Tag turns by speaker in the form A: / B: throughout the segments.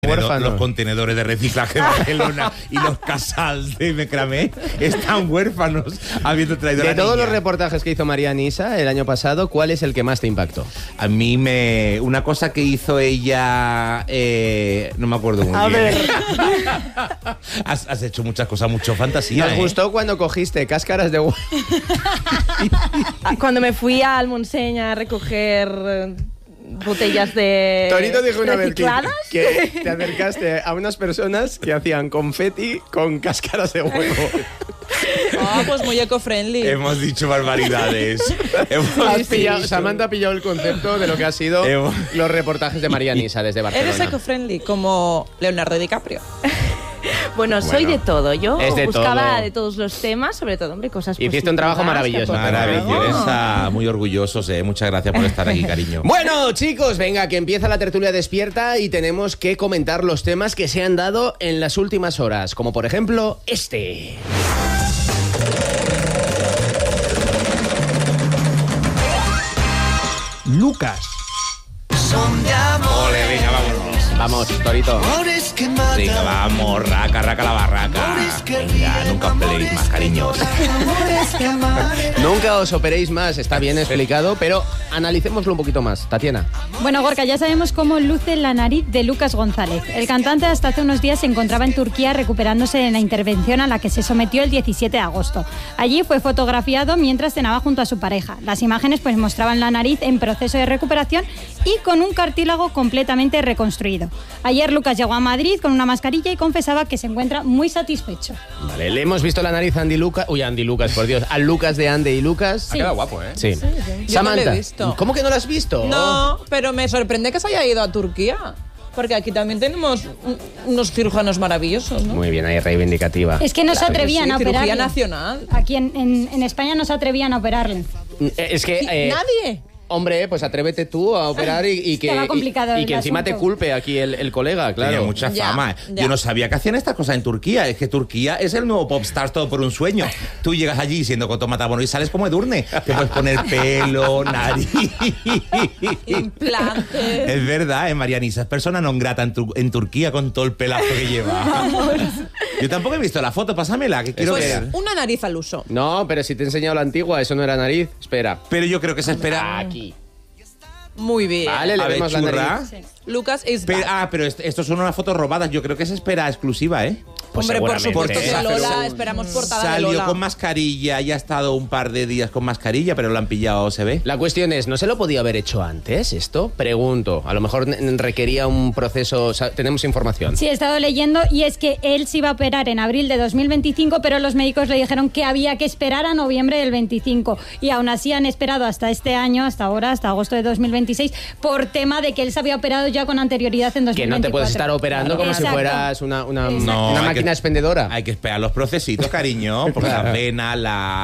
A: Los contenedores de reciclaje de Barcelona y los casals de Mecramé están huérfanos habiendo traído a la
B: De todos
A: niña.
B: los reportajes que hizo María Nisa el año pasado, ¿cuál es el que más te impactó?
A: A mí una cosa que hizo ella, no me acuerdo muy bien.
C: ver.
A: Has hecho muchas cosas, mucho fantasía.
B: Nos gustó cuando cogiste cáscaras de huevo.
C: Cuando me fui al Montseny a recoger botellas de
B: Torito dijo una vez que te acercaste a unas personas que hacían confeti con cáscaras de huevo.
D: Ah, pues muy eco-friendly.
A: Hemos dicho barbaridades.
B: Samantha ha pillado el concepto de lo que ha sido los reportajes de María Nisa desde Barcelona.
D: Eres eco-friendly, como Leonardo DiCaprio.
C: Bueno, soy de todo. Yo
B: Es de
C: buscaba
B: todo.
C: de todos los temas, sobre todo, hombre, cosas positivas.
B: Hiciste un trabajo maravilloso.
A: Maravillosa, muy orgullosos, muchas gracias por estar aquí, cariño.
B: Bueno, chicos, venga, que empieza la tertulia despierta y tenemos que comentar los temas que se han dado en las últimas horas, como por ejemplo este.
E: Lucas.
A: Ole, venga, vámonos.
B: Vamos, Torito.
A: Venga, vamos, raca la barraca. Venga, nunca os peleéis más, cariños.
B: Nunca os operéis más, está bien explicado, pero analicémoslo un poquito más. Tatiana.
F: Bueno, Gorka, ya sabemos cómo luce la nariz de Lucas González. El cantante hasta hace unos días se encontraba en Turquía recuperándose de la intervención a la que se sometió el 17 de agosto. Allí fue fotografiado mientras cenaba junto a su pareja. Las imágenes pues mostraban la nariz en proceso de recuperación y con un cartílago completamente reconstruido. Ayer Lucas llegó a Madrid con una mascarilla y confesaba que se encuentra muy satisfecho.
B: Vale, le hemos visto la nariz a Andy Lucas. Uy, Andy Lucas, por Dios. Al Lucas de Andy y Lucas.
E: Ha quedado guapo, ¿eh?
B: Sí.
D: Yo no lo he
B: Samantha,
D: visto.
B: ¿cómo que no lo has visto?
D: No, pero me sorprende que se haya ido a Turquía. Porque aquí también tenemos unos cirujanos maravillosos, ¿no?
B: Muy bien, ahí reivindicativa.
F: Es que no se atrevían a
D: Cirugía
F: operarle.
D: nacional.
F: Aquí en España no se atrevían a operarle.
B: Es que...
D: Nadie.
B: Hombre, pues atrévete tú a operar y que,
F: Estaba complicado
B: y que
F: el
B: encima
F: asunto.
B: te culpe aquí el colega, claro.
A: Tiene mucha
D: Ya,
A: fama.
D: ya.
A: Yo no sabía que hacían estas cosas en Turquía. Es que Turquía es el nuevo popstar todo por un sueño. Tú llegas allí siendo cotomatabono y sales como Edurne. Te puedes poner pelo, nariz.
D: Implantes.
A: Es verdad, María Nisa es persona non grata en Turquía con todo el pelazo que lleva. Yo tampoco he visto la foto, pásamela, que quiero
D: Pues
A: ver.
D: una nariz al uso.
B: No, pero si te he enseñado la antigua, eso no era nariz. Espera.
A: Pero yo creo que se espera.
B: Aquí.
D: Muy bien.
B: Vale, le
A: A ver,
B: vemos la
A: churra.
B: nariz.
D: Lucas is
A: Pero,
D: back.
A: pero esto son unas fotos robadas. Yo creo que se espera exclusiva, ¿eh?
B: Pues
D: Hombre, por
B: seguramente,
D: supuesto
B: ¿eh?
D: que Lola, esperamos portada de
A: Salió
D: Lola.
A: con mascarilla y ha estado un par de días con mascarilla, pero lo han pillado, se ve.
B: La cuestión es, ¿no se lo podía haber hecho antes esto? Pregunto. A lo mejor requería un proceso... O sea, tenemos información.
F: Sí, he estado leyendo y es que él se iba a operar en abril de 2025, pero los médicos le dijeron que había que esperar a noviembre del 25 y aún así han esperado hasta este año, hasta ahora, hasta agosto de 2026, por tema de que él se había operado ya con anterioridad en 2024.
B: Que no te puedes estar operando como si
F: Exacto.
B: fueras una
A: No, hay
B: máquina
A: que-
B: expendedora.
A: Hay que esperar los procesitos, cariño, porque
B: Claro.
A: las venas,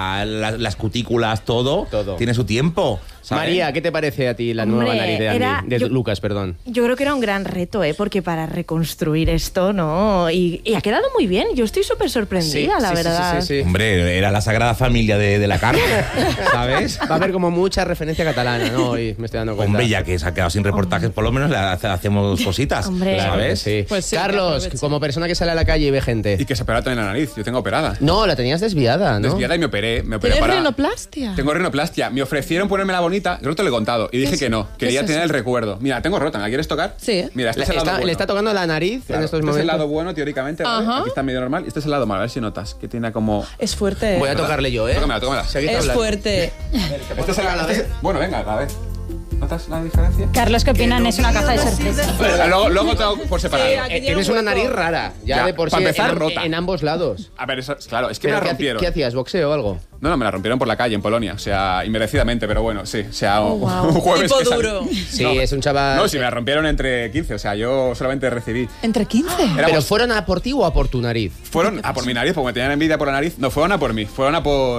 A: las cutículas, todo tiene su tiempo, ¿sabes?
B: María, ¿qué te parece a ti la
C: Hombre,
B: nueva nariz de Andy?
C: era-
B: De
C: yo-
B: Lucas, perdón.
C: Yo creo que era un gran reto, porque para reconstruir esto, ¿no? Y ha quedado muy bien. Yo estoy súper sorprendida, la verdad.
B: Sí.
A: Hombre, era la Sagrada Familia de la carne, ¿sabes?
B: Va a haber como mucha referencia catalana, ¿no? Hoy me estoy dando cuenta.
A: Hombre, ya que se ha quedado sin reportajes, por lo menos le hacemos cositas,
C: Hombre.
B: Claro que
A: ¿sabes?
B: sí.
D: Pues sí, que
B: Carlos,
D: aproveche.
B: como persona que sale a la calle y ve gente.
E: Y que se operaba también la nariz. Yo tengo operada.
B: No, la tenías desviada, ¿no?
E: Desviada y me operé.
D: ¿Tienes
E: para...
D: rinoplastia?
E: Tengo rinoplastia. Me ofrecieron ponérmela bonita. Yo no te lo he contado. Y dije que no. Quería
D: es
E: tener
D: eso?
E: el recuerdo. Mira, tengo rota. ¿Me la quieres tocar?
D: Sí.
E: Mira, este es el lado bueno.
B: Le está tocando la nariz
E: Claro,
B: en estos
E: este
B: momentos.
E: es el lado bueno, teóricamente. ¿vale?
D: Ajá.
E: Aquí está medio normal. Y este es el lado malo. A ver si notas. Que tiene como...
D: Es fuerte.
B: Voy a tocarle yo, ¿eh?
E: Tócamela.
B: Seguid
D: Es
B: hablando.
D: fuerte.
E: Este es el... Bueno, venga, a ver. ¿Notas la diferencia?
F: Carlos, ¿qué opinan? Es una caja de sorpresa.
E: Luego te hago por separado.
D: Sí, aquí tiene
B: Tienes
D: un
B: una
D: hueco.
B: nariz rara, ya
E: Ya,
B: de por sí,
E: para empezar,
B: en,
E: rota.
B: en ambos lados.
E: A ver, eso, claro, es que me
B: ¿Pero
E: la rompieron.
B: qué hacías? ¿Boxeo o algo?
E: No, me la rompieron por la calle en Polonia. O sea, inmerecidamente, pero bueno, sí. O sea, un
D: wow.
E: jueves
D: Tipo
E: que salí-
D: duro.
B: Sí,
E: No,
B: es un chaval...
E: No, si me la rompieron entre 15. O sea, yo solamente recibí.
D: ¿Entre 15?
B: ¿Pero fueron a por ti o a por tu nariz?
E: Fueron a por mi nariz, porque me tenían envidia por la nariz. No, fueron a por mí. Fueron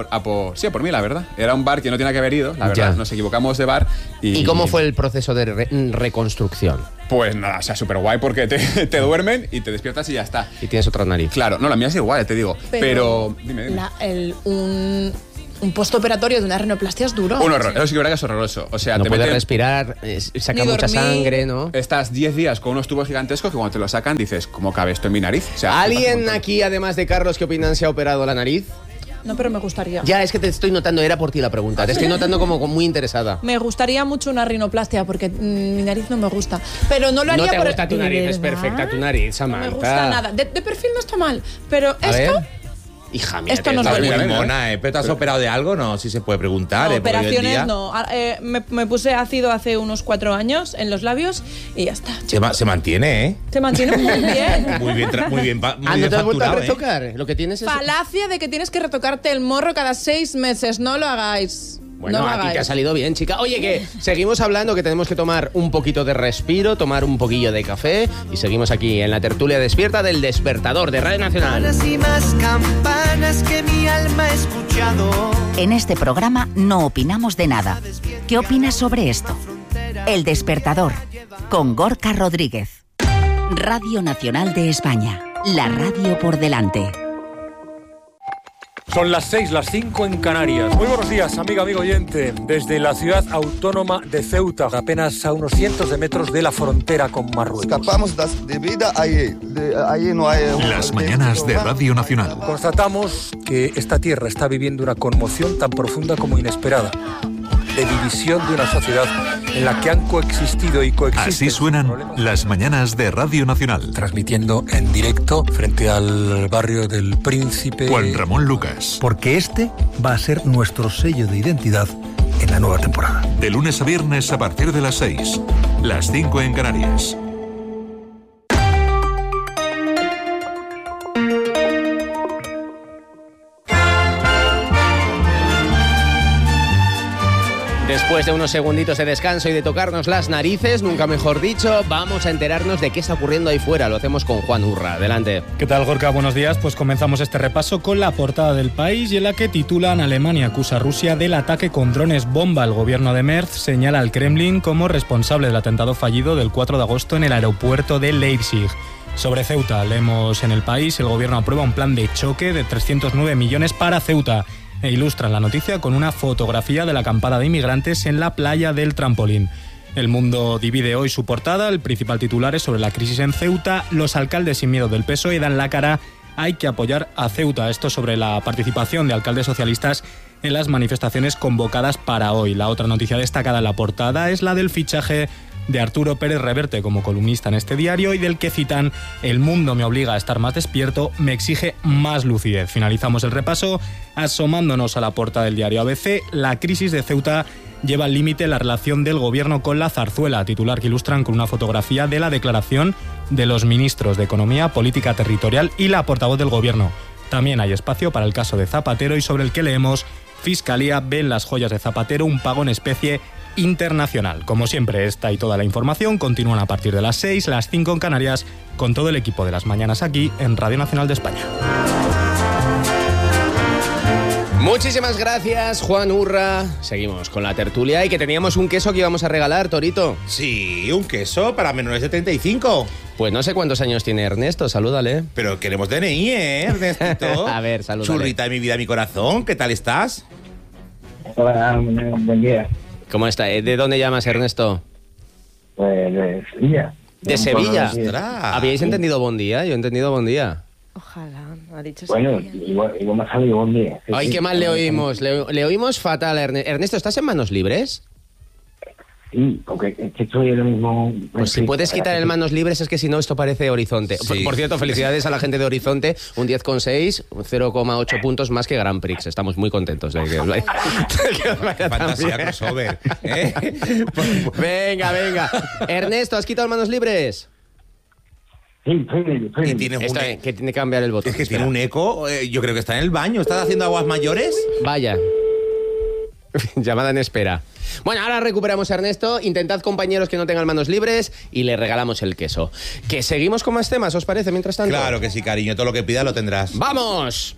E: sí, a por mí, la verdad. Era un bar que no tenía que haber ido, la verdad.
B: Ya.
E: Nos equivocamos de bar.
B: ¿Y cómo fue el proceso de reconstrucción?
E: Pues nada, o sea, súper guay porque te duermen y te despiertas y ya está.
B: Y tienes otra nariz.
E: Claro, no, la mía es igual, te digo. Pero dime.
D: Un un postoperatorio de una rinoplastia es duro.
E: Un horror, eso sí que verdad que es horroroso. O sea,
B: No
E: te
B: puedes
E: meten,
B: respirar, saca
D: Ni
B: mucha
D: dormir.
B: sangre, ¿no?
E: estás 10 días con unos tubos gigantescos que cuando te lo sacan dices, ¿cómo cabe esto en mi nariz? O sea, te pasa un
B: ¿Alguien
E: montón.
B: aquí, además de Carlos, qué opinan se ha operado la nariz?
D: No, pero me gustaría.
B: Ya, es que te estoy notando, era por ti la pregunta. Te estoy notando como muy interesada.
D: Me gustaría mucho una rinoplastia porque mi nariz no me gusta. Pero no lo haría
B: No te
D: por...
B: gusta tu
C: ¿De
B: nariz, es
C: verdad?
B: perfecta tu nariz,
D: No
B: Samantha.
D: me gusta nada. De perfil no está mal, pero
B: A
D: esto...
B: ver. Hija mía,
D: Esto no es
A: Está
D: bueno.
A: muy
E: Venga,
A: mona, ¿Pero te has operado de algo? No, si se puede preguntar.
D: No,
A: Porque hoy en
D: operaciones
A: día
D: no. Me puse ácido hace unos 4 años en los labios y ya está.
A: se mantiene, ¿eh?
D: Se mantiene muy bien.
A: Muy bien, muy bien, muy
B: Ah,
A: bien
B: ¿no te has vuelto a
A: facturado, ¿eh?
B: retocar? Lo que tienes es...
D: Falacia de que tienes que retocarte el morro cada 6 meses. No lo hagáis.
B: Bueno,
D: no lo
B: a ti te ha
D: hagáis.
B: salido bien, chica. Oye, que seguimos hablando, que tenemos que tomar un poquito de respiro, tomar un poquillo de café y seguimos aquí en la tertulia despierta del Despertador de Radio Nacional.
G: Y más campanas que mi alma ha escuchado.
H: En este programa no opinamos de nada. ¿Qué opinas sobre esto? El Despertador, con Gorka Rodríguez. Radio Nacional de España, la radio por delante.
I: Son las 6, las 5 en Canarias. Muy buenos días, amigo oyente. Desde la ciudad autónoma de Ceuta, apenas a unos cientos de metros de la frontera con Marruecos.
J: Escapamos de vida allí. Allí no hay...
K: Las mañanas de Radio Nacional.
I: Constatamos que esta tierra está viviendo una conmoción tan profunda como inesperada, de división de una sociedad en la que han coexistido y coexisten.
K: Así suenan las mañanas de Radio Nacional.
I: Transmitiendo en directo frente al barrio del Príncipe.
K: Juan Ramón Lucas.
L: Porque este va a ser nuestro sello de identidad en la nueva temporada.
K: De lunes a viernes a partir de las 6, las 5 en Canarias.
B: Después de unos segunditos de descanso y de tocarnos las narices, nunca mejor dicho, vamos a enterarnos de qué está ocurriendo ahí fuera. Lo hacemos con Juan Urra. Adelante.
M: ¿Qué tal, Gorka? Buenos días. Pues comenzamos este repaso con la portada del País y en la que titulan Alemania acusa a Rusia del ataque con drones bomba. El gobierno de Merz señala al Kremlin como responsable del atentado fallido del 4 de agosto en el aeropuerto de Leipzig. Sobre Ceuta, leemos en el País, el gobierno aprueba un plan de choque de 309 millones para Ceuta. E ilustran la noticia con una fotografía de la acampada de inmigrantes en la playa del Trampolín. El Mundo divide hoy su portada, el principal titular es sobre la crisis en Ceuta, los alcaldes sin miedo del PSOE dan la cara, hay que apoyar a Ceuta. Esto sobre la participación de alcaldes socialistas en las manifestaciones convocadas para hoy. La otra noticia destacada en la portada es la del fichaje de Arturo Pérez Reverte como columnista en este diario y del que citan: el mundo me obliga a estar más despierto, me exige más lucidez. Finalizamos el repaso asomándonos a la portada del diario ABC. La crisis de Ceuta lleva al límite la relación del gobierno con la zarzuela, titular que ilustran con una fotografía de la declaración de los ministros de Economía, Política Territorial y la portavoz del gobierno. También hay espacio para el caso de Zapatero y sobre el que leemos: Fiscalía ve en las joyas de Zapatero un pago en especie internacional. Como siempre, esta y toda la información continúan a partir de las 6, las 5 en Canarias, con todo el equipo de las mañanas aquí en Radio Nacional de España.
B: Muchísimas gracias, Juan Urra. Seguimos con la tertulia y que teníamos un queso que íbamos a regalar, Torito.
A: Sí, un queso para menores de 35.
B: Pues no sé cuántos años tiene Ernesto, salúdale.
A: Pero queremos DNI, ¿eh, Ernestito?
B: A ver, salúdale.
A: Churrita de mi vida, mi corazón, ¿qué tal estás?
N: Hola, buen día.
B: ¿Cómo está? ¿De dónde llamas, Ernesto?
N: Pues de Sevilla.
B: ¿De Sevilla?
A: Ostras.
B: ¿Habíais entendido buen día? Yo he entendido buen día.
C: Ojalá, ha dicho
N: Bueno,
C: Sevilla.
N: igual me ha salido buen día. Sí,
B: Ay,
N: sí.
B: qué mal le oímos. Le oímos fatal, Ernesto. ¿Estás en manos libres?
N: Sí, porque es que estoy ahora mismo...
B: Pues si puedes quitar el manos libres, es que si no, esto parece Horizonte.
A: Sí.
B: Por cierto, felicidades a la gente de Horizonte. Un 10,6, 0,8 puntos más que Grand Prix. Estamos muy contentos de que os vaya, que os vaya tan
A: Fantasía
B: bien.
A: crossover, ¿eh?
B: Venga, venga. Ernesto, ¿has quitado manos libres?
N: Sí,
A: Y tienes
B: Esto,
A: un
B: que tiene que cambiar el botón.
A: Es que
B: Espera.
A: tiene un eco, yo creo que está en el baño. ¿Estás haciendo aguas mayores?
B: Vaya. Llamada en espera. Bueno, ahora recuperamos a Ernesto. Intentad, compañeros, que no tengan manos libres y le regalamos el queso. Que seguimos con más temas, ¿os parece? Mientras tanto.
A: Claro que sí, cariño. Todo lo que pidas lo tendrás.
B: ¡Vamos!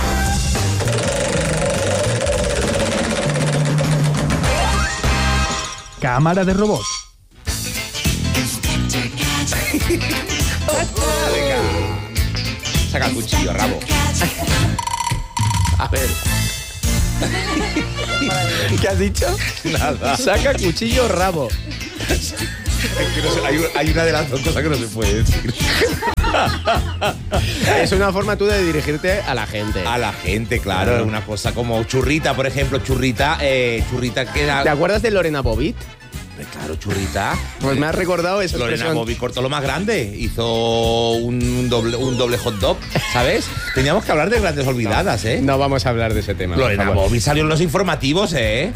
L: Cámara de robot.
A: Saca el cuchillo, rabo.
B: A ver. ¿Qué has dicho?
A: Nada.
B: Saca cuchillo rabo.
A: Es que no sé, hay una de las dos cosas que no se puede decir.
B: Es una forma tú de dirigirte a la gente.
A: A la gente, claro. Una cosa como churrita, por ejemplo. Churrita queda...
B: ¿Te acuerdas de Lorena Bobbitt?
A: Claro, churrita.
B: Pues me has recordado esa
A: Lorena
B: expresión.
A: Bobbitt cortó lo más grande. Hizo un doble hot dog, ¿sabes? Teníamos que hablar de grandes olvidadas, ¿eh?
B: No vamos a hablar de ese tema.
A: Lorena Bobbitt salió en los informativos, ¿eh?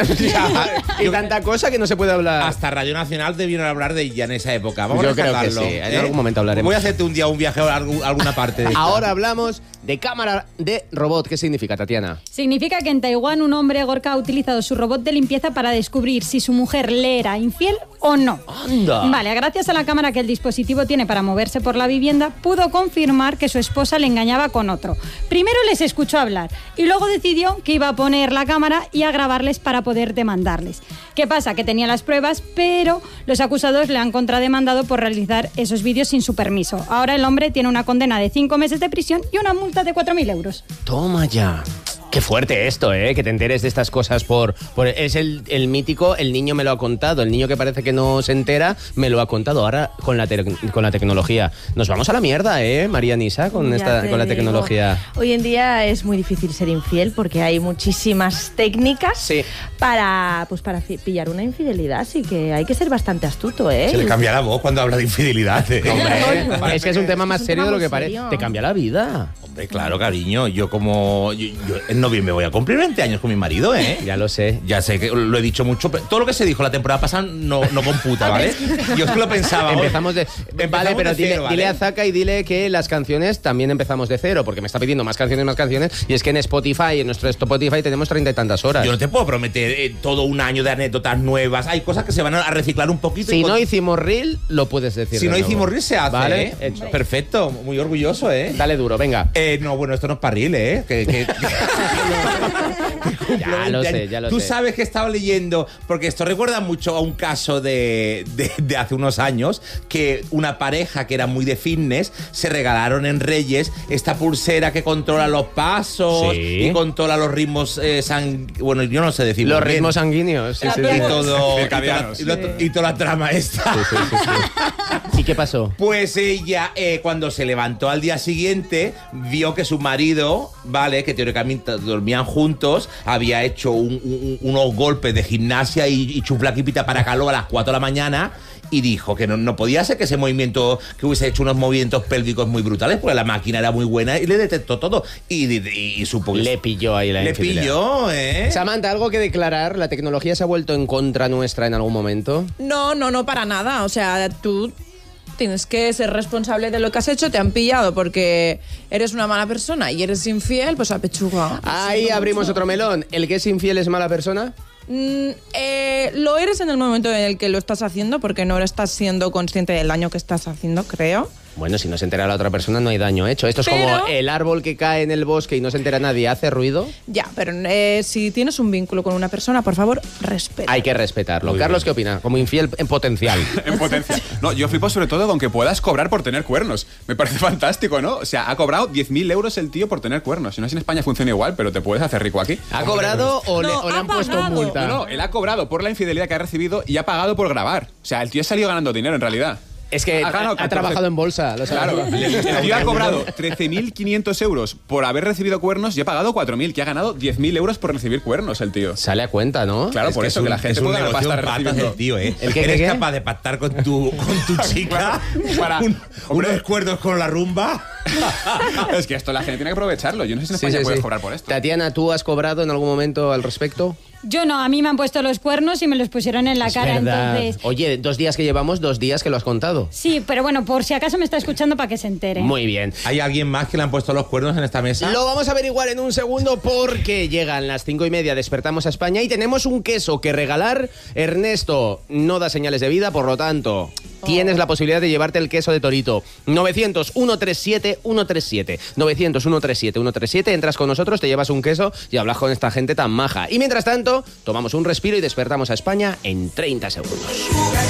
B: Y tanta cosa que no se puede hablar.
A: Hasta Radio Nacional debieron hablar de ella en esa época. Vamos
B: Yo
A: a
B: creo que
A: sacarlo,
B: sí. En algún momento hablaremos.
A: Voy a hacerte un día un viaje a alguna parte de ella.
B: Ahora hablamos de cámara de robot. ¿Qué significa, Tatiana?
F: Significa que en Taiwán un hombre, Gorka, ha utilizado su robot de limpieza para descubrir si su mujer le era infiel o no.
B: ¡Anda!
F: Vale, gracias a la cámara que el dispositivo tiene para moverse por la vivienda, pudo confirmar que su esposa le engañaba con otro. Primero les escuchó hablar y luego decidió que iba a poner la cámara y a grabarles para poder demandarles. ¿Qué pasa? Que tenía las pruebas, pero los acusados le han contrademandado por realizar esos vídeos sin su permiso. Ahora el hombre tiene una condena de 5 meses de prisión y una multa de 4.000 euros.
B: Toma ya. Qué fuerte esto, ¿eh? Que te enteres de estas cosas por es el mítico, el niño me lo ha contado. El niño que parece que no se entera, me lo ha contado. Ahora, con la tecnología. Nos vamos a la mierda, ¿eh, María Nisa, con la tecnología.
C: Hoy en día es muy difícil ser infiel porque hay muchísimas técnicas para pillar una infidelidad. Así que hay que ser bastante astuto, ¿eh?
A: Se le cambia la voz cuando habla de infidelidad, ¿eh?
B: Hombre, es que es un tema más serio de lo que parece. Te cambia la vida.
A: Hombre, claro, cariño. Yo en noviembre voy a cumplir 20 años con mi marido, ¿eh?
B: Ya lo sé.
A: Ya sé que lo he dicho mucho, pero todo lo que se dijo la temporada pasada no computa, ¿vale? Yo es que lo pensaba.
B: Empezamos de pero
A: cero,
B: dile a Zaka y dile que las canciones también empezamos de cero, porque me está pidiendo más canciones, y es que en Spotify, en nuestro Spotify tenemos 30 y tantas horas.
A: Yo no te puedo prometer todo un año de anécdotas nuevas. Hay cosas que se van a reciclar un poquito.
B: Si no hicimos reel, lo puedes decir.
A: Si no hicimos reel, se hace,
B: ¿vale?
A: ¿eh? Hecho. Perfecto, muy orgulloso, ¿eh?
B: Dale duro, venga.
A: No, bueno, esto no es para reel, ¿eh?
B: Ya lo sé.
A: Tú sabes que he estado leyendo, porque esto recuerda mucho a un caso de hace unos años, que una pareja que era muy de fitness se regalaron en Reyes esta pulsera que controla los pasos y controla los ritmos bueno, yo no sé decir
B: los
A: bien.
B: Ritmos sanguíneos. Sí, sí,
A: y todo
E: circadianos.
A: y toda la trama esta.
B: Sí. ¿Y qué pasó?
A: Pues ella, cuando se levantó al día siguiente, vio que su marido, ¿vale?, que teóricamente dormían juntos, había hecho unos golpes de gimnasia y chuflaquipita para calor a las 4 de la mañana, y dijo que no podía ser que ese movimiento, que hubiese hecho unos movimientos pélvicos muy brutales, porque la máquina era muy buena y le detectó todo. Y supo que
B: le pilló ahí la infidelidad.
A: Le pilló, ¿eh?
B: Samantha, ¿algo que declarar? ¿La tecnología se ha vuelto en contra nuestra en algún momento?
D: No, para nada. O sea, tú tienes que ser responsable de lo que has hecho. Te han pillado porque eres una mala persona y eres infiel, pues a pechuga.
B: Ahí abrimos otro melón. ¿El que es infiel es mala persona?
D: Lo eres en el momento en el que lo estás haciendo, porque no estás siendo consciente del daño que estás haciendo, creo.
B: Bueno, si no se entera la otra persona, no hay daño hecho. Esto es como el árbol que cae en el bosque y no se entera nadie, ¿hace ruido?
D: Ya, pero si tienes un vínculo con una persona, por favor, respeta.
B: Hay que respetarlo. Carlos, ¿qué opina? Como infiel en potencial.
E: En potencial. No, yo flipo sobre todo con que puedas cobrar por tener cuernos. Me parece fantástico, ¿no? O sea, ha cobrado 10.000 euros el tío por tener cuernos. No sé si en España funciona igual, pero te puedes hacer rico aquí.
B: ¿Ha cobrado o le han puesto multa?
E: No, él ha cobrado por la infidelidad que ha recibido y ha pagado por grabar. O sea, el tío ha salido ganando dinero en realidad.
B: Es que ha trabajado en bolsa.
E: Claro, el tío ha cobrado 13.500 euros por haber recibido cuernos y ha pagado 4.000, que ha ganado 10.000 euros por recibir cuernos el tío.
B: Sale a cuenta, ¿no?
E: Claro,
A: es
E: por eso que la gente puede ganar pasta recibiendo.
A: El tío, ¿eh? ¿Eres capaz de pactar con tu chica
E: para
A: unos cuernos con la rumba?
E: Es que esto la gente tiene que aprovecharlo. Yo no sé si en España puedes cobrar por esto.
B: Tatiana, ¿tú has cobrado en algún momento al respecto?
F: Yo no, a mí me han puesto los cuernos y me los pusieron en la cara,
B: verdad.
F: entonces...
B: Oye, 2 días que llevamos, 2 días que lo has contado.
F: Sí, pero bueno, por si acaso me está escuchando para que se entere.
B: Muy bien.
A: ¿Hay alguien más que le han puesto los cuernos en esta mesa?
B: Lo vamos a averiguar en un segundo porque llegan las 5:30, despertamos a España y tenemos un queso que regalar. Ernesto no da señales de vida, por lo tanto, tienes la posibilidad de llevarte el queso de Torito. 900-137-137. 900-137-137. Entras con nosotros, te llevas un queso y hablas con esta gente tan maja. Y mientras tanto, tomamos un respiro y despertamos a España en 30 segundos.